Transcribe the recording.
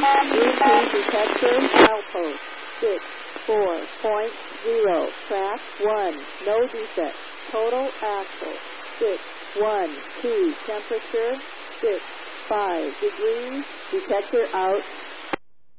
Routine detector, milepost 64.0. Track 1, no defect. Total axle 612. Temperature 65 degrees. Detector out.